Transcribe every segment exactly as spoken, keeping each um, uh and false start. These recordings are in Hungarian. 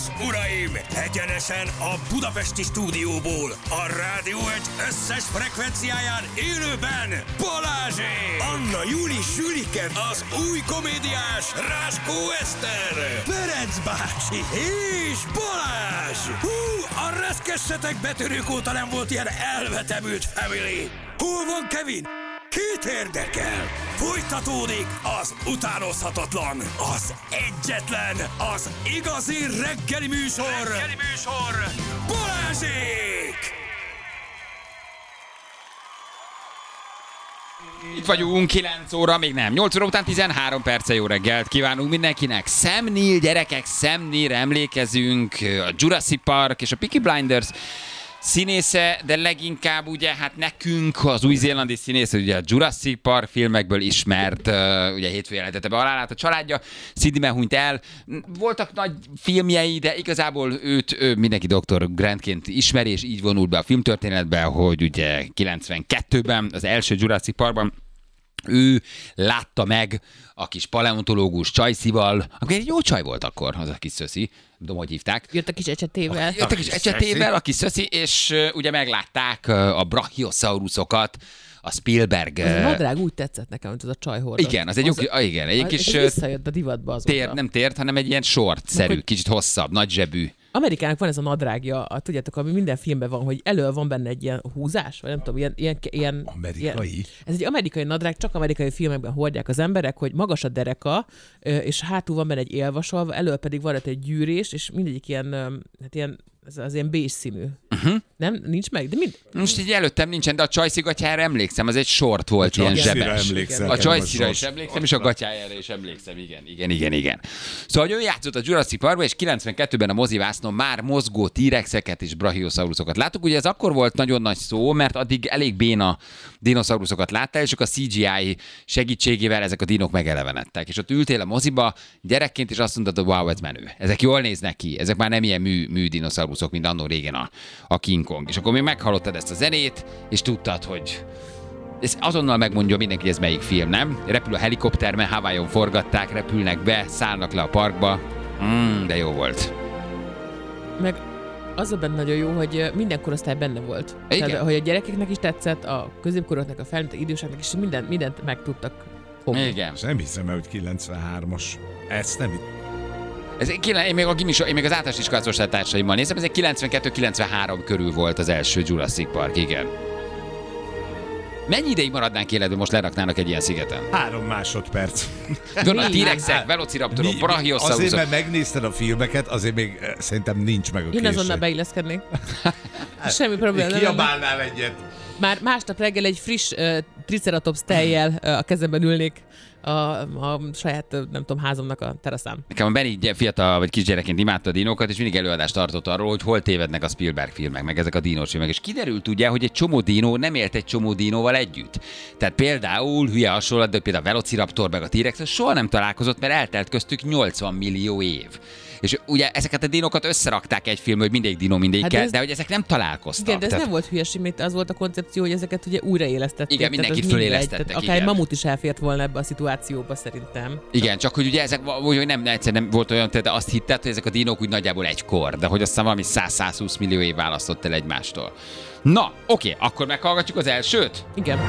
és uraim, egyenesen a budapesti stúdióból, a Rádió egy összes frekvenciáján élőben Balázsék! Anna Júli Sülike, az új komédiás Ráskó Eszter, Ferenc bácsi és Balázs! Hú, a reszkessetek betörők óta nem volt ilyen elvetemült family! Hol van Kevin? Két érdekel! Folytatódik az utánozhatatlan, az egyetlen, az igazi reggeli műsor! Reggeli műsor! Balázsék! Itt vagyunk, kilenc óra, még nem. nyolc óra után tizenhárom perce, jó reggelt kívánunk mindenkinek. Sam Neill, gyerekek, Sam Neill, emlékezünk, a Jurassic Park és a Peaky Blinders színésze, de leginkább ugye hát nekünk az új-zélandi színész, ugye a Jurassic Park filmekből ismert, uh, ugye hétfőn jelentette be halálát a családja, Sydneyben hunyt el. Voltak nagy filmjei, de igazából őt ő, mindenki doktor Grantként ismeri, és így vonult be a filmtörténetbe, hogy ugye kilencvenkettőben, az első Jurassic Parkban ő látta meg a kis paleontológus Csajszival, aki egy jó csaj volt akkor, az a kis szöszi, tudom, hogy hívták. Jött a kis ecsetével. Jött a kis ecsetével, a kis szöszi, és uh, ugye meglátták uh, a brachiosaurusokat, a Spielberg. Az a nadrág úgy tetszett nekem, mint az a csaj hordott. Igen, az egy, az, jó, igen, egy kis... És visszajött a divatba azóta. Tér, nem tért, hanem egy ilyen short-szerű, hogy... kicsit hosszabb, nagy zsebű. Amerikának van ez a nadrágja, a, tudjátok, ami minden filmben van, hogy elől van benne egy ilyen húzás, vagy nem tudom, ilyen... ilyen, ilyen amerikai? Ilyen, ez egy amerikai nadrág, csak amerikai filmekben hordják az emberek, hogy magas a dereka, és hátul van benne egy élvasalva, elől pedig van egy gyűrés, és mindegyik ilyen, hát ilyen ez az ilyen beige színű. Uh-huh. Nem? Nincs meg? De mind... Most így előttem nincsen, de a Csajci gatyára emlékszem, az egy short volt, ilyen zsebes. A Csajcira is emlékszem, és a gatyájára is emlékszem, igen, igen, igen, igen. Szóval, hogy ő játszott a Jurassic Parkban, és kilencvenkettőben a mozivásznon már mozgó T-rexeket és brachiosaurusokat láttuk. Ugye ez akkor volt nagyon nagy szó, mert addig elég béna dinoszauruszokat láttál, és csak a cé gé í segítségével ezek a dinok megelevenedtek. És ott ültél a moziba gyerekként, és azt mondtad, hogy wow, ez menő. Ezek jól néznek ki, ezek már nem ilyen mű, mű dinoszauruszok, mint annó régen a, a King Kong. És akkor még meghallottad ezt a zenét, és tudtad, hogy ez azonnal megmondja mindenki, hogy ez melyik film, nem? Repül a helikopter, mert Hawaiion forgatták, repülnek be, szállnak le a parkba. Mm, de jó volt. Meg az a benne nagyon jó, hogy minden korosztály benne volt. Igen. Tehát, hogy a gyerekeknek is tetszett, a középkoroknak, a felnőtt időseknek is minden, mindent meg tudtak fogni. Igen. És nem hiszem el, hogy kilencvenhármas. Ezt nem hiszem. Ez, én, még a gimis, én még az általános iskolás társaimmal nézem, ez egy kilencvenkettő kilencvenhárom körül volt az első Jurassic Park, igen. Mennyi ideig maradnánk életben, most leraknának egy ilyen szigeten? Három másodperc. Tudod, a T-rexek, velociraptorok, brachiosaurusok. Azért, mert megnézted a filmeket, azért még szerintem nincs meg a Én késő. azonnal beilleszkednék. Semmi probléma. Kiabálnál egyet. Már másnap reggel egy friss uh, triceratops tejjel uh, a kezemben ülnék a, a saját, nem tudom, házamnak a teraszán. Nekem a Benny fiatal vagy kisgyerekként imádta a dinókat, és mindig előadást tartott arról, hogy hol tévednek a Spielberg filmek, meg ezek a dinós filmek. És kiderült ugye, hogy egy csomó dinó nem élt egy csomó dinóval együtt. Tehát például, hülye hasonlat, de például a Velociraptor meg a T-rex soha nem találkozott, mert eltelt köztük nyolcvan millió év. És ugye ezeket a dinókat összerakták egy film, hogy mindegy dinó mindegyikkel, hát de, de hogy ezek nem találkoztak. Igen, de ez tehát... nem volt hülyeség, mert az volt a koncepció, hogy ezeket ugye újraélesztették. Igen, mindenkit fölélesztettek. Akár egy mamut is elfért volna ebbe a szituációba szerintem. Igen, csak hogy ugye ezek, hogy nem, egyszer nem volt olyan, tehát azt hitted, hogy ezek a dinók úgy nagyjából egykor, de hogy aztán valami száz-százhúsz millió év választott el egymástól. Na, oké, akkor meghallgatjuk az elsőt? Igen.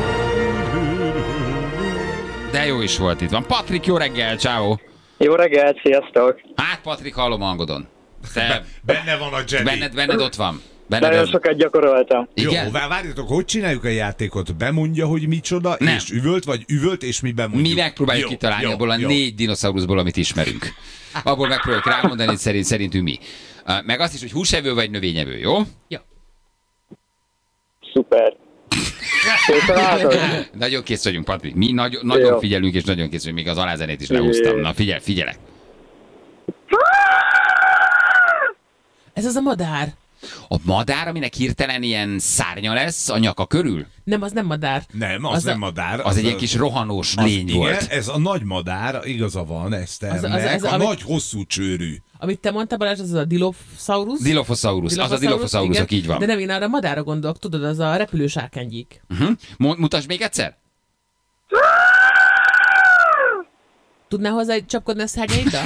De jó is volt itt van. Patrik, jó reggel, ciao. Jó reggelt, sziasztok! Hát, Patrik, hallom a hangodon. Te... Benne van a Jedi. Benned, benned ott van. Benned Nagyon ez... sokat gyakoroltam. Igen? Jó, várjatok, hogy csináljuk a játékot? Bemondja, hogy micsoda, Nem. és üvölt, vagy üvölt, és mi bemondjuk? Mi megpróbáljuk jó, kitalálni jó, abból a jó. négy dinoszauruszból, amit ismerünk. Abból megpróbáljuk rámondani, hogy szerint, szerintünk mi. Meg azt is, hogy húsevő vagy növényevő, jó? Jó. Szuper. Nagyon kész vagyunk, Patrik. Mi nagy, nagyon Jó. figyelünk, és nagyon kész vagyunk. Még az alázenét is lehúztam. Na, figyelj, figyelek. Ez az a madár. A madár, aminek hirtelen ilyen szárnya lesz a nyaka körül? Nem, az nem madár. Nem, az, Az nem a- madár. Az egy ilyen kis rohanós az, lény igen, volt. ez a nagy madár, igaza van, Eszternek, Az- az- az- a amit- nagy hosszú csőrű. Amit te mondtál, Balázs, az a Dilophosaurus. Dilophosaurus. Az a Dilophosaurusok, így van. De nem, én arra a madárra gondolok, tudod, az a repülős árkánygyík. Uh-huh. Mutasd még egyszer? Tudnál hozzá csapkodni a szárnyaiddal?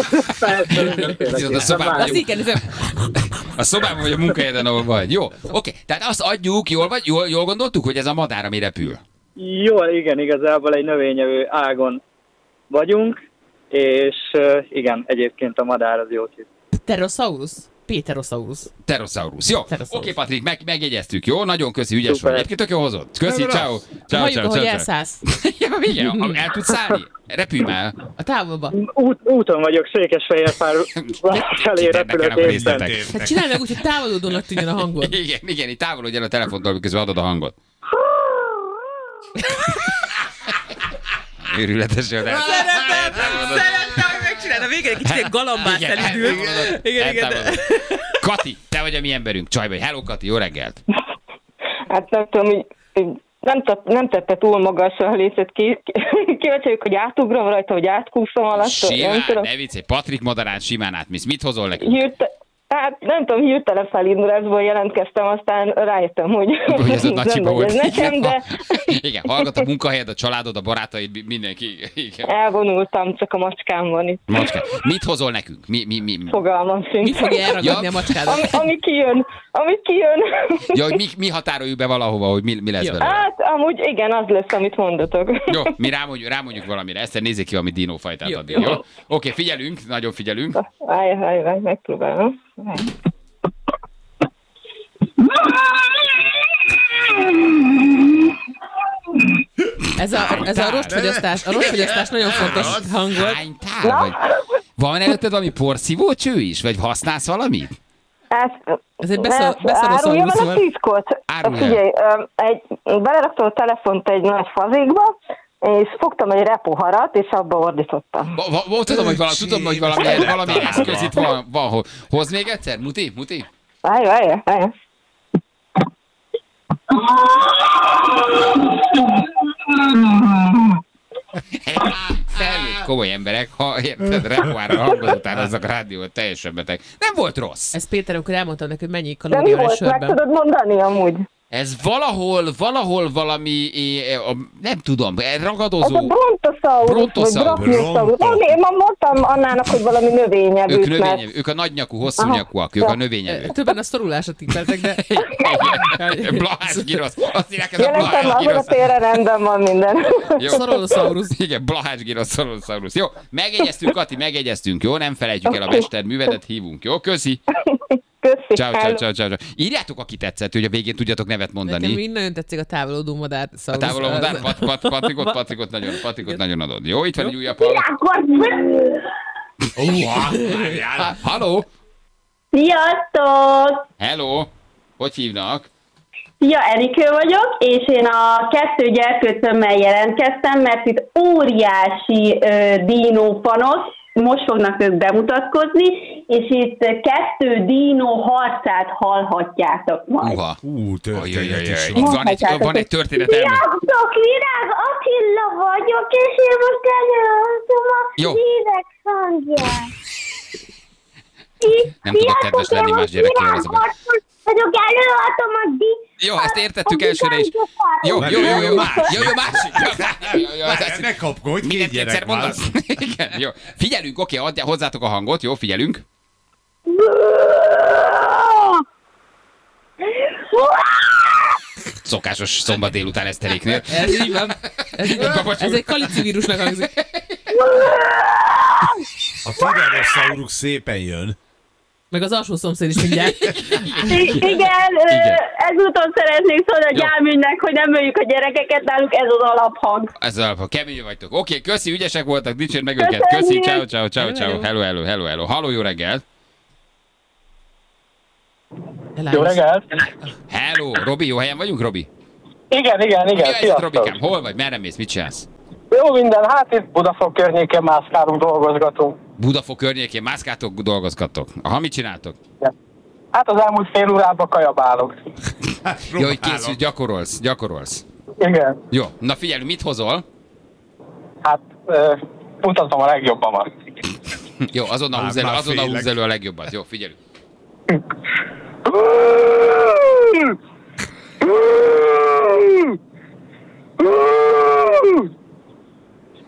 A szobában, Az igen, ez a szobában vagy a munkahelyeden, ahol vagy. Jó, oké. Tehát azt adjuk, jól, vagy, jól, jól gondoltuk, hogy ez a madár, ami repül? Jól, igen, igazából egy növényevő ágon vagyunk, és uh, igen, egyébként a madár az jó tipp. Pterosaurus? Pterosaurus. Pterosaurus. Jó, oké, okay, Patrik, meg, megjegyeztük, jó? Nagyon köszi, ügyes Super. vagy. Egyébként tök jó hozott. Köszi, ciao. Ciao, Halljuk, ciao, ahogy ciao. elszállsz. Ja, igen, el tudsz szállni? Repülj már. A távolba. Út, úton vagyok, Székesfehérvár felé Kiternek a részletek. repülőtérben. Hát csinálj meg úgy, hogy távolodónak tűnjön a hangod. Igen, igen, itt távolodj el a telefontól, miközben adod a hangot. Őrületes jól. Szeretem, szeretem, hogy megcsinálod. A végén egy kicsit ilyen galambát felindul. Igen, igen. Kati, te vagy a mi emberünk, csaj vagy. Hello, Kati, jó reggelt. Hát nem tudom, hogy nem, tett, nem tette túl magasra a lécet ki. Kíváncsi vagyok, hogy átugrom rajta, hogy átkúszom alatt. Simán, ne viccelj, Patrik madarán simán átmész. Mit hozol nekünk? Hirte, hát nem tudom, hirtelen felindulásból jelentkeztem, aztán rájöttem, hogy, Hogy ez a nagy nem hiba megy volt. ez nekem, de Igen, hallgat a munkahelyed, a családod, a barátaid, mindenki. Igen. elvonultam csak a macskámban itt. Macska. Mit hozol nekünk? Mi, mi, mi? Fogalmam sincs. Mi fogja elragadni Ja. a macskádat? Ami, ami kijön, ami kijön. Ja, hogy mi, mi határoljuk be valahova, hogy mi, mi lesz Jó. belőle. Hát amúgy igen, az lesz, amit mondatok. Jó, mi rámondjuk, rámondjuk valamire. Ezt nézzék ki valami dinófajtát Jó, addig, jó. jó? Oké, okay, figyelünk, nagyon figyelünk. Várj, várj, várj, megpróbálom. Várj. Ez a, ez a rostfogyasztás, a rostfogyasztás nagyon fontos hang volt. Hány tál vagy? Van előtted valami porszívócső is? Vagy használsz valamit? Ezt, Ez egy beszar- ezt beszarosaurus áruljam el a volt. titkot. Árulj el. Figyelj, öm, egy, beleraktam a telefont egy nagy fazékba, és fogtam egy repoharat, és abba ordítottam. Va- va- va- Tudom, hogy valami, tudom, hogy valami, valami eszköz itt van, van. hol. Hozd még egyszer? Muti? Muti? Várj, várj, várj. Felnőtt komoly emberek, ha érted, repoára hangod után azok a rádiót teljesen beteg. Nem volt rossz. Ez Péter, amikor elmondtam neki, hogy mennyi De mi kalória van egy volt, meg sörben. tudod mondani amúgy? Ez valahol, valahol valami, eh, a- nem tudom, Ez a ragadozó. brontosaurus, Brontosaurus. vagy brachiosaurus. Bronto. Én ma mondtam Annának, hogy valami Ők növényevőt, mert... növényevő, ők a nagynyakú, hosszú Aha. nyakúak, ők a növényevő. Többen a szorulásra tippeltek, de... Blahás girosz. Azt írják, ez a Jelentem, Blahás azon a girosz. térre rendben van minden. Jó. Szorolosaurus. Igen, Blahás girosz, szorolosaurus. Jó, megegyeztünk, Kati, megegyeztünk, jó? Nem felejtjük el a mesterművedet, hívunk, jó? Köszi. Köszi. Ciao, ciao, hello. ciao, ciao. Írjátok, aki tetszett, hogy a végén tudjatok nevet Nekem mondani. mind nagyon tetszik a távolodó madár. A távolon mondán, pat, pat, Patrikot, Patrikot nagyon, Patrikot nagyon adod. Jó, itt van egy újabb hallgat. Várjál. Halló? Sziasztok! Hello? Hogy hívnak? Szia, Erikő vagyok, és én a kettő gyerkőcömmel jelentkeztem, mert itt óriási ö, dínópanosz, most fognak ők bemutatkozni, és itt kettő dínó harcát hallhatjátok majd. Uha. Ú, történet Ajajajaj. is Itt van. van egy, van egy történet elme. Sziasztok, Virág Attila vagyok, és én most előadom a Jó. hírek hangját. Nem tudok kedves lenni más gyerekkel. Az a baj. Vagyok, előadom a di... Jó, ezt értettük elsőre is. Jó, jó, jó, jó, Más. jó, jó, másik. Jó, jó, jó, Várjál, ez- ne kapkodj, két Mindent gyerek egyszer van. mondasz? Igen, jó. Figyelünk, oké, adj, hozzátok a hangot, jó, figyelünk. Szokásos szombat délután eszteréknél. Ez így van. Ez, így van. Ez egy kalicivírusnak hangzik. A Tyrannosaurus szépen jön. Meg az alsó szomszéd is mindjárt. Igen, Igen. ö, ezúton szeretnék szólni a Jó. gyámügynek, hogy nem öljük a gyerekeket, náluk ez az alaphang. Ez a kemény vagytok. Oké, köszi, ügyesek voltak, dicsérd meg őket. Köszi, ciao, ciao, ciao, ciao. Hello, hello, hello, hello. Halló, jó reggelt. Jó reggelt! Hello, Robi, jó helyen vagyunk, Robi? Igen, igen, Mi igen, a helyzet, sziasztok! Robikám? Hol vagy? Merre mész? Mit csinálsz? Jó minden, hát itt Budafok környékén mászkálunk, dolgozgatunk. Budafok környékén mászkáltok, dolgozgattok. Aha, mit csináltok? Hát az elmúlt fél órában kajabálok. Jó, hogy készül, gyakorolsz, gyakorolsz. Igen, Jó, na figyelj, mit hozol? hát ö, mutatom a legjobbamat. Jó, azonnal Már- húzz elő, már azonnal félek. húzz elő a legjobbat. Jó, figyelünk.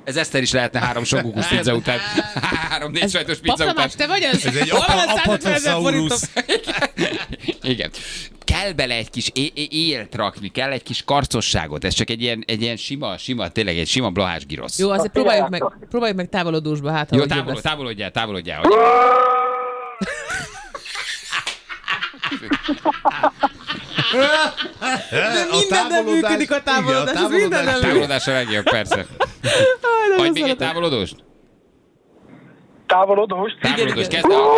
Ez Eszter is lehetne három sokukus pizza után. Három négy sajtos pizza után. Papamás, te vagy az? Ez egy apatosaurus. Igen. Kell bele egy kis é- é- élt rakni, kell egy kis karcosságot. Ez csak egy ilyen, egy ilyen sima, sima, tényleg egy sima blahás girosz. Jó, azért próbáljuk meg, próbáljuk meg távolodósba, hát ha Jó, hogy jobb távol, lesz. távolodjál, távolodjál. De minden nem működik a távolodás, ez minden nem működik. Távolodás a legjobb, persze. Vagy még egy távolodóst? Távolodós. Távolodós, kezd el.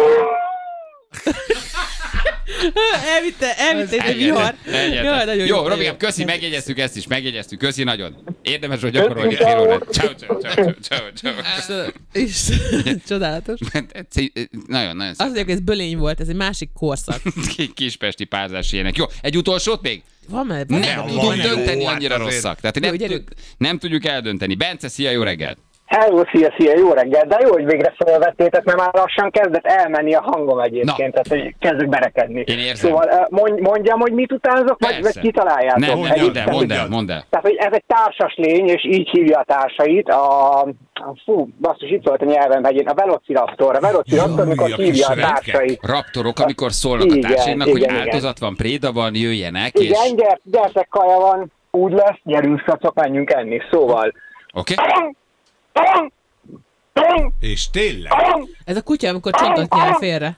Elvitte, elvitte egy vihar. Jaj, nagyon jó, Robikám, köszi, megjegyeztük ezt is, megjegyeztük. Köszi nagyon. Érdemes, hogy gyakorolni fél órát. Ciao, ciao, ciao, ciao, ciao. És csodálatos. Nagyon, nagyon Azt mondják, hogy ez bölény volt, ez egy másik korszak. Kispesti párzás ilyenek. Jó, egy utolsót még? Van már? Nem tudunk dönteni, annyira rosszak. Tehát nem, tud, nem tudjuk eldönteni. Bence, szia, jó reggelt! Hello, szia, szia, jó reggel, de jó, hogy végre felvettétek, mert már lassan kezdett elmenni a hangom egyébként, tehát hogy kezdek berekedni. Én érzem. Szóval mondjam, hogy mit utánzok, vagy, vagy kitaláljátok? Nem, nem, mondd el, mondd el, mondd el. Tehát, hogy ez egy társas lény, és így hívja a társait, a, a fú, basszus, itt volt a nyelvem hegyén, a Velociraptor, a Velociraptor, amikor hívja a társait. Raptorok, amikor szólnak a társainak, hogy áldozat van, préda van, jöjjenek, és... Igen, gyert, gyertek, kaja van, úgy lesz, gyerünk, szacok, menjünk enni, szóval... Oké. És tényleg? Ez a kutya, amikor csontot nyel félre.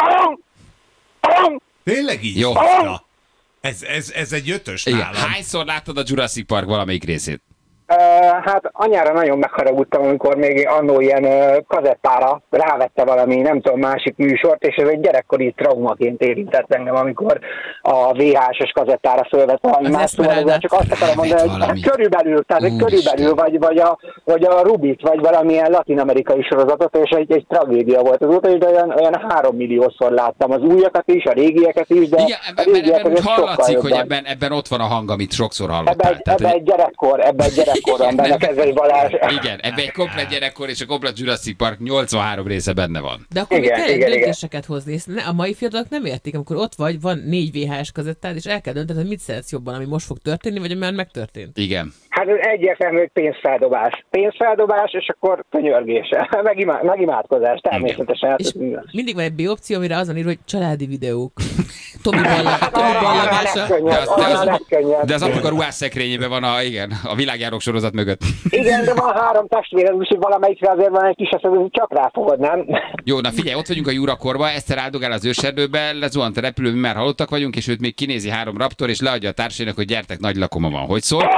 Tényleg így? Jó. Ez, ez, ez egy ötös Igen. nálam. Hányszor láttad a Jurassic Park valamelyik részét? Uh, hát anyára nagyon megharagudtam, amikor még annó ilyen uh, kazettára rávette valami, nem tudom, másik műsort, és ez egy gyerekkori traumaként érintett engem, amikor a vé há es-es kazettára fölvett valami más, szóval csak azt akarom mondani, hogy hát körülbelül, tehát egy körülbelül, vagy, vagy, a, vagy a Rubit, vagy valamilyen latin-amerikai sorozatot, és egy, egy tragédia volt azóta, és olyan, olyan három milliószor láttam az újakat is, a régieket is, de igen, ebben, a régieket ebben hallatszik, hogy jobban. ebben, ebben ott van a hang, amit sokszor hallottál. Ebben Tehát, ebbe egy gyerekkor, ebben egy gyerekkor. Benne Kezei Balázs. Igen, ebben egy komplet gyerekkor és a komplet Jurassic Park nyolcvanhárom része benne van. De akkor igen, még kell igen, döntéseket igen. hozni. Ezt a mai fiatalok nem értik, amikor ott vagy, van négy vé há es kazettád, és el kell döntened, hogy mit szeretsz jobban, ami most fog történni, vagy ami már megtörtént. Igen. Hát ez egyértelmű, hogy pénzfeldobás. Pénzfeldobás, és akkor könyörgése. Megimá- megimádkozás, természetesen. Hát és mindig van egy B opció, amire az van írva, hogy családi videók. Tomi ballagása. De az, de az, de az apuka ruhás szekrényében van a, igen, a világjárok sorozat mögött. Igen, de van három testvére, úgyhogy valamelyikre azért van egy kis eset, hogy csak ráfogod, nem? Jó, na figyelj, ott vagyunk a Jurakorba, Eszter áldogál az őserdőbe, lezuhant a repülő, mi már halottak vagyunk, és őt még kinézi három raptor, és leadja a társainak, hogy gyertek, nagy lakoma van. Hogy szól?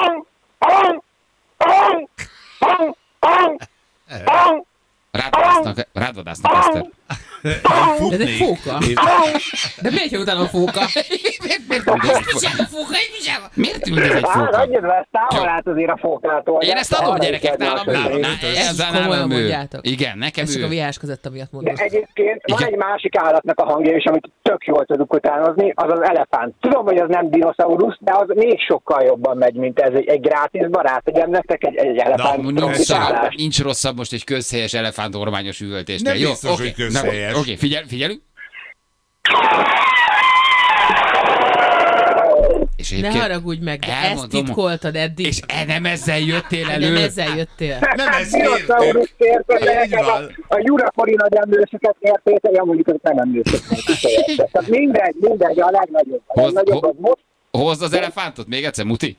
Rádvadásznak, rádvadásznak, Eszter. Ez egy fóka. De miért jön utána a fóka? Miért üldöz egy fóka? Miért üldöz egy fóka? Hagyjad le, ezt távol át azért a fókától. Én ezt adom, gyerekek, nálam, nálam. Ezt komolyan mondjátok. Igen, nekem ő. Ez csak a vé há es kazetta miatt mondom. Egyébként van egy másik állatnak a hangja is, amit tök jól tudunk utánozni, az az elefánt. Tudom, hogy az nem dinoszaurusz, de az még sokkal jobban megy, mint ez. Egy, egy grátis barát, hogy nektek egy, egy elefánt. Na, nincs, nincs rosszabb most egy közhelyes elefánt ormányos üvöltésnél. Nem biztos, hogy közhelyes. Oké, okay, figyel, figyelünk. És ne haragudj meg, de ezt titkoltad eddig. És e nem ezzel jöttél elő. Nem ezzel jöttél. Nem ezt értük. A Jurakori nagy emlősöket értéte, ja mondjuk, hogy nem emlősöket. Tehát mindegy, mindegy, a legnagyobb. A legnagyobb az most. Hozd az elefántot még egyszer, Muti.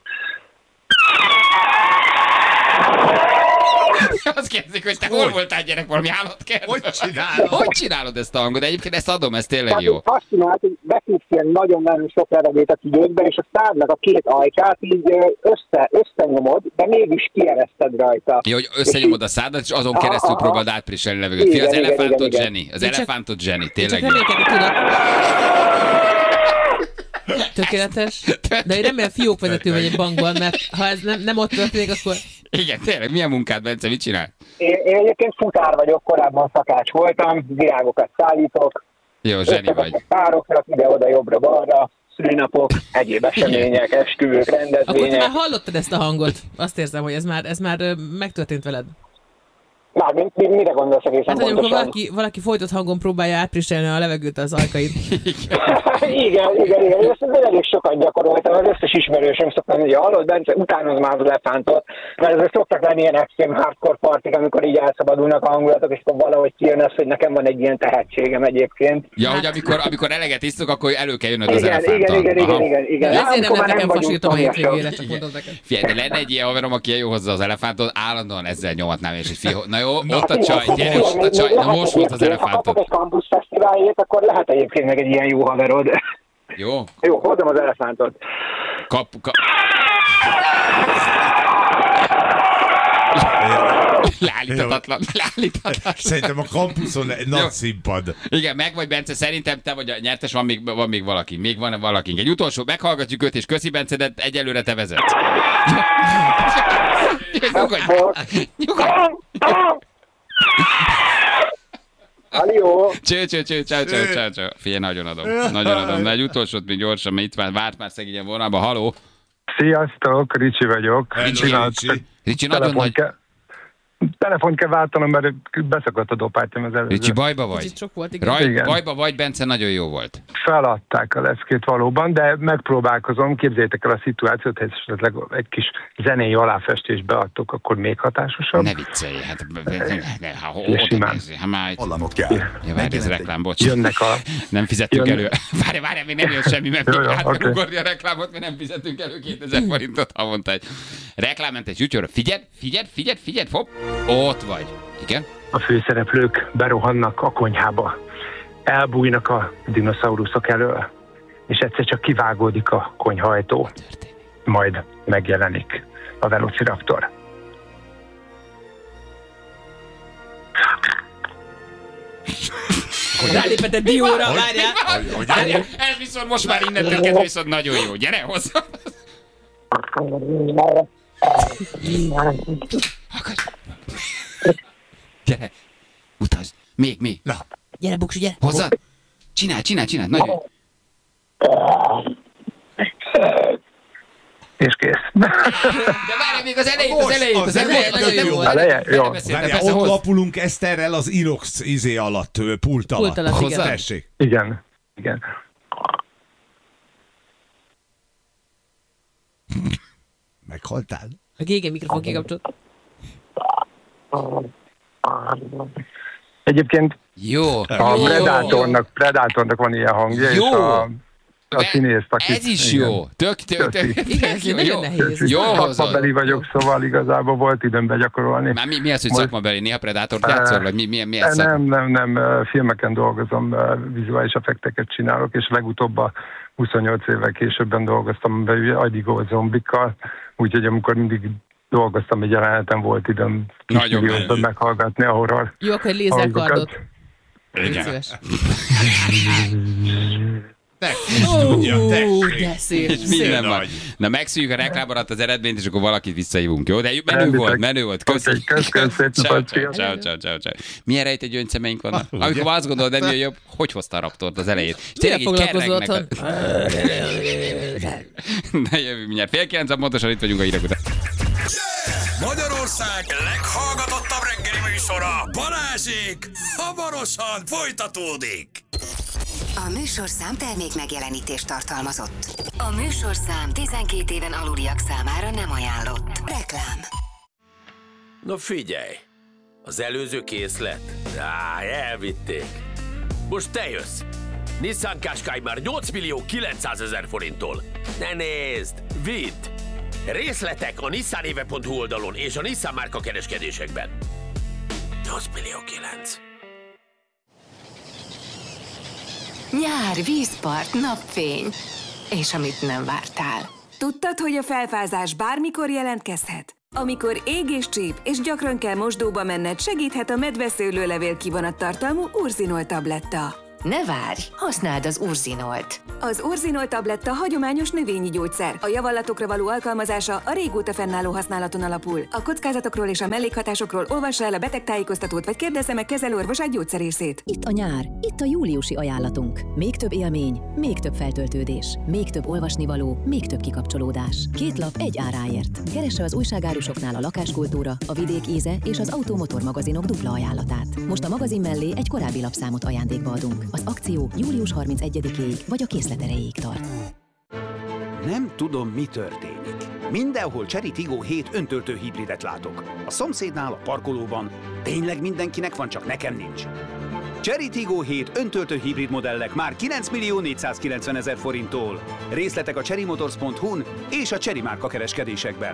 Azt kérdezik, hogy te hogy? Hol voltál, gyerek, valami állatkert? Hogy csinálod? Hogy csinálod ezt a hangot? Egyébként ezt adom, ez tényleg jó. Azt csinált, hogy beküldsz ilyen nagyon-nagyon sok levegőt a tüdőkbe, és a szádnak a két ajkát így össze, összenyomod, de mégis kiereszted rajta. Jó, hogy összenyomod a szádat, és azon keresztül próbáld átpriselni levegőt. Igen, az igen, elefántot igen, zseni. Az én elefántot csak, zseni, tényleg jó. Tökéletes. De én remélem fiókvezető vagy egy bankban, mert ha ez nem, nem ott történik, akkor... Igen, tényleg, milyen munkád, Bence, mit csinál? Én, én egyébként futár vagyok, korábban szakács voltam, virágokat szállítok. Jó, zseni vagy. Pároknak ide-oda, jobbra-balra, szülinapok, egyéb események, esküvők, rendezvények. Akkor te már hallottad ezt a hangot? Azt érzem, hogy ez már, ez már megtörtént veled. Mármint, mire gondolsz egészen hát, pontosan? amikor valaki, valaki folytott hangon próbálja átpriselni a levegőt az ajkait. igen, igen, igen. Ezt elég sokat gyakoroltam. Az összes ismerősöm szoktam, hogy hallod, Bence, utánoz már az elefántot, mert ezek szoktak lenni ilyen extrém hardcore partik, amikor így elszabadulnak a hangulatok, és akkor valahogy kijön az, hogy nekem van egy ilyen tehetségem egyébként. Ja, hogy amikor, amikor eleget isztok, akkor elő kell jönnöd az igen, elefánttal. igen, igen, igen, igen, igen. Ezért nem lett nekem fasírtam a hétvégére, csak mondom neked. Figyelj, de lenne egy ilyen haverom, aki jó hozzá az elefántot, állandóan ezzel nyomatnám, és egy fiú, na jó, ott a csaj, gyere, ott a csaj, na most volt az elefántot. Ha kapok egy Campus Fesztiválért, akkor lehet egyébként meg egy ilyen jó haverod. Jó. Jó, hozom az elefántot. Kap, kap. Leállíthatatlan, leállíthatatlan. Szerintem a kampuszon egy nagy színpad. Igen, meg vagy Bence, szerintem te vagy a nyertes, van még, van még valaki. Még van valaki. Egy utolsó, meghallgatjuk őt, és köszi Bence, de egyelőre te vezetsz. Nyugodj! Nyugodj! Halljó! Cső, cső, cső, cső, cső, cső, cső. Figyelj, nagyon adom. Nagyon adom. De egy utolsót még gyorsan, mert itt már várt már szegényen vonalba. Haló! Sziasztok, Ricsi vagyok. Ricsi, Ricsi. Ricsi, nagyon nagy... Ke- telefont kell váltanom, mert beszakadt a dopátyom az előző. Ricsi, bajba vagy? Kicsit sok volt, igen. Raj, igen. Bajba vagy, Bence, nagyon jó volt. Feladták a leckét valóban, de megpróbálkozom. Képzeljétek el a szituációt, hogy esetleg egy kis zenei aláfestést beadtok, akkor még hatásosabb. Ne viccelj, hát... Ha simán. Hallanod kell. Ja, várj, ez reklám, bocs. Jönnek a... Nem fizettünk Jön... elő. Várj, várj, még nem jön semmi, mert jó, még jó, át kell okay. ugorni a reklámot, mert nem fizetünk elő kétezer forintot havonta egy reklámmentes gyújtóra. Figyeld, figyeld, figyeld, figyeld, hopp, ott vagy. Igen? A főszereplők berohannak a konyhába. Elbújnak a dinoszauruszok elől, és egyszer csak kivágódik a konyhaajtó. Majd megjelenik a Velociraptor. Rálépett egy dióra, várjál! Ez viszont most már innentől kezdve viszont nagyon jó. Gyere hozzá! Gyere! Utazd! Még, még! Na. Gyere, Buksi, gyere! Hozzá! Csinálj, csinálj, csinálj! Nagyon! És kész. De várj, még az elejét, az elejét, az elejét, az elejét, jó. Eleje? Jó. Várjál, ott lapulunk Eszterrel az Inox izé alatt, pult alatt. Pult alatt, igen. Tessék. Igen, igen. Meghaltál? A gége mikrofon kikapcsolt. Egyébként jó. A jó, Predatornak, jó. Predatornak van ilyen hangja, jó. és a, a színész, akit... Ez is igen. Jó. Tök, tök, tök. Igen, ez nagyon nehéz. Jó szakmabeli vagyok, szóval igazából volt időm begyakorolni. Már mi, mi az, hogy Most... szakmabeli? Néha Predátort játszol? Vagy mi, mi, mi ez nem, nem, nem, filmeken dolgozom, vizuális effekteket csinálok, és legutóbb a huszonnyolc évvel későbben dolgoztam be agyigó zombikkal, úgyhogy amikor mindig dolgoztam egy jeleneten, volt időm kismillióban meghallgatni a horror. Jó, akkor egy lézerkardot. Igen. Ó, de szép, és minden van. Na, megszűjjük a reklám alatt az eredményt, és akkor valakit visszahívunk, jó? De menő volt, menő volt. Köszönjük. Köszönjük. Ciao, ciao, ciao, ciao. Milyen rejtett gyöngyszemeink vannak? Amikor azt gondolod, nem jön jobb, hogy hozta a Raptort az elejét? Milyen foglalkozol otthon? Na, jövő mindjárt. Fél kilenc, pontosan itt vagyunk a hírek után. Magyarország leghallgatottabb reggeli műsora, Balázsék, hamarosan folytatódik. A műsorszám termék megjelenítést tartalmazott. A műsorszám tizenkét éven aluliak számára nem ajánlott. Reklám. Na figyelj, az előző készlet? Á, elvitték. Most te jössz. Nissan Qashqai már nyolc millió kilencszázezer forinttól. Ne nézd, vidd! Részletek a nissanéve pont hu oldalon és a Nissan márka kereskedésekben. nyolc millió kilenc. Nyár, vízpart, napfény. És amit nem vártál. Tudtad, hogy a felfázás bármikor jelentkezhet? Amikor ég és csíp, és gyakran kell mosdóba menned, segíthet a medveszőlőlevél kivonattartalmú Urzinol tabletta. Ne várj, használd az Urzinolt. Az Urzinol tabletta hagyományos növényi gyógyszer. A javallatokra való alkalmazása a régóta fennálló használaton alapul. A kockázatokról és a mellékhatásokról olvassa el a betegtájékoztatót, vagy kérdezze meg kezelőorvosát gyógyszerészét. Itt a nyár, itt a júliusi ajánlatunk. Még több élmény, még több feltöltődés, még több olvasnivaló, még több kikapcsolódás. Két lap egy áráért. Keresse az újságárusoknál a lakáskultúra, a vidék íze és az automotor magazinok dupla ajánlatát. Most a magazin mellé egy korábbi lapszámot ajándékba adunk. Az akció július harmincegyedikéig vagy a készlet erejéig tart. Nem tudom, mi történik. Mindenhol Chery Tiggo hét öntöltő hibridet látok. A szomszédnál, a parkolóban. Tényleg mindenkinek van, csak nekem nincs. Chery Tiggo hét öntöltő hibrid modellek már kilenc millió négyszázkilencven ezer forinttól. Részletek a chery motors pont hu-n és a Chery márka kereskedésekben.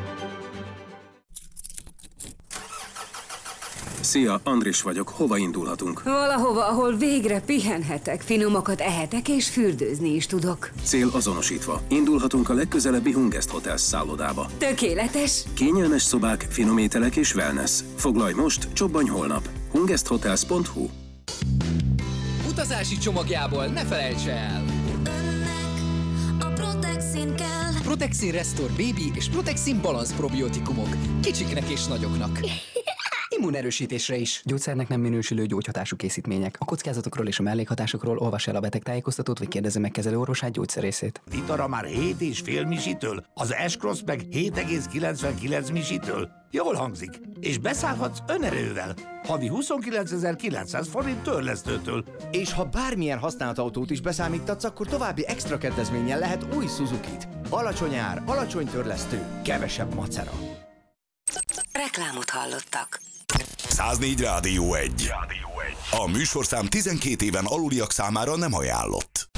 Szia, Andris vagyok. Hova indulhatunk? Valahova, ahol végre pihenhetek, finomakat ehetek és fürdőzni is tudok. Cél azonosítva. Indulhatunk a legközelebbi Hungest Hotels szállodába. Tökéletes! Kényelmes szobák, finom ételek és wellness. Foglalj most, csobbanj holnap. hungest hotels pont hu. Utazási csomagjából ne felejts el! A Protexin kell. Protexin Restore Baby és Protexin Balance probiotikumok. Kicsiknek és nagyoknak. Immunerősítésre is. Gyógyszernek nem minősülő gyógyhatású készítmények. A kockázatokról és a mellékhatásokról olvass el a betegtájékoztatót, vagy kérdezze meg kezelőorvosát gyógyszerészét. Vitara már hét és fél misitől, az S-Cross meg hét egész kilencvenkilenc misitől. Jól hangzik. És beszállhatsz önerővel. Havi huszonkilencezer-kilencszáz forint törlesztőtől. És ha bármilyen használt autót is beszámítatsz, akkor további extra kedvezménnyel lehet új Suzukit. Alacsony ár, alacsony törlesztő, kevesebb macera. Reklámot hallottak. száznégy Rádió egy. A műsorszám tizenkét éven aluliak számára nem ajánlott.